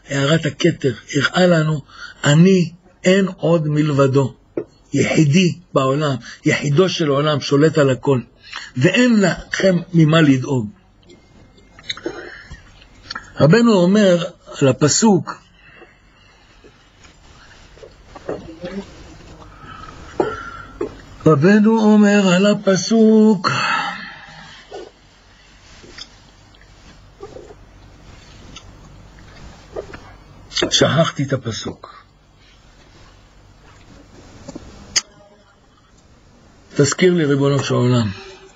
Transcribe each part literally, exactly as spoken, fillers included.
הערת הכתר, הראה לנו, אני אין עוד מלבדו, יחידי בעולם, יחידו של העולם, שולט על הכל, ואין לכם ממה לדאוג. רבנו אומר על הפסוק, רבנו אומר על הפסוק, שכחתי את הפסוק. תזכיר לי ריבונו של עולם.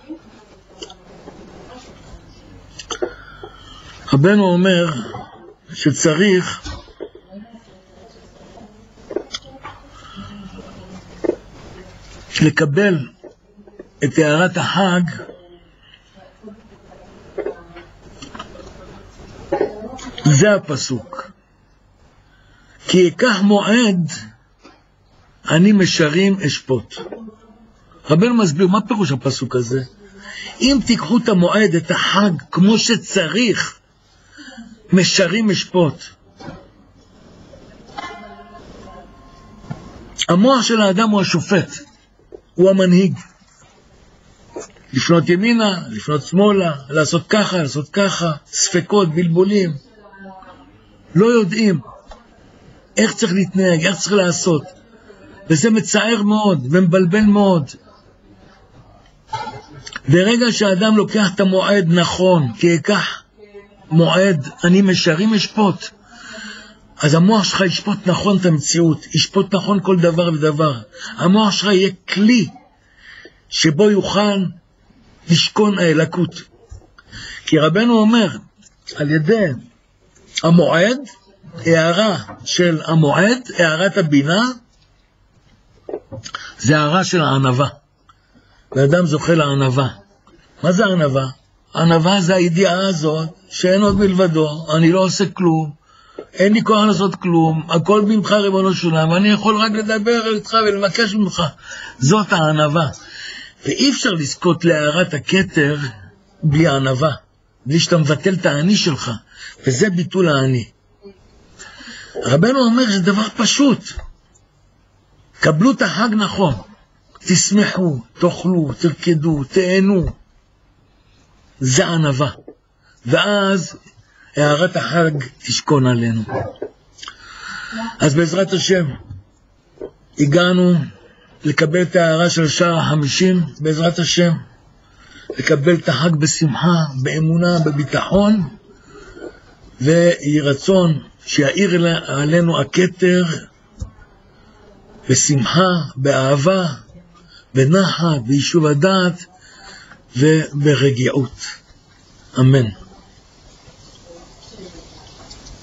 רבנו אומר שצריך לקבל את הערת החג זה הפסוק. כי ייקח מועד אני משרים אשפוט. רבנו מסביר מה פירוש הפסוק הזה. אם תיקחו את המועד, את החג כמו שצריך, משרים אשפוט. המוח של האדם הוא השופט, הוא המנהיג. לפנות ימינה, לפנות שמאלה, לעשות ככה, לעשות ככה, ספקות, בלבולים. לא יודעים איך צריך להתנהג, איך צריך לעשות. וזה מצער מאוד ומבלבל מאוד. ברגע שהאדם לוקח את המועד נכון, כי ייקח מועד, אני משרים אשפוט, אז המוח שלך ישפוט נכון את המציאות, ישפוט נכון כל דבר ודבר. המוח שלך יהיה כלי שבו יוכל לשכון האלוקות. כי רבנו אומר, על ידי המועד, הערה של המועד, הערת הבינה, זה הערה של הענבה. ואדם זוכה לענבה. מה זה הענבה? הענבה זה הידיעה הזאת, שאין עוד מלבדו, אני לא עושה כלום, אין לי כוח לעשות כלום, הכל ממך ריבונו של עולם, אני יכול רק לדבר איתך ולבקש ממך. זאת הענבה. ואי אפשר לזכות להערת הכתר בלי הענבה, בלי שאתה מבטל את העני שלך, וזה ביטול העני. רבנו אומר שזה דבר פשוט. קבלו את החג נכון, תשמחו, תאכלו, תרקדו, תהנו. זה ענבה. ואז הערת החג תשכון עלינו. אז בעזרת השם הגענו לקבל את ההערה של שעה החמישים, בעזרת השם לקבל את החג בשמחה, באמונה, בביטחון, ויהי רצון שיאיר עלינו הכתר בשמחה, באהבה, בנחת, ביישוב הדעת וברגיעות. אמן.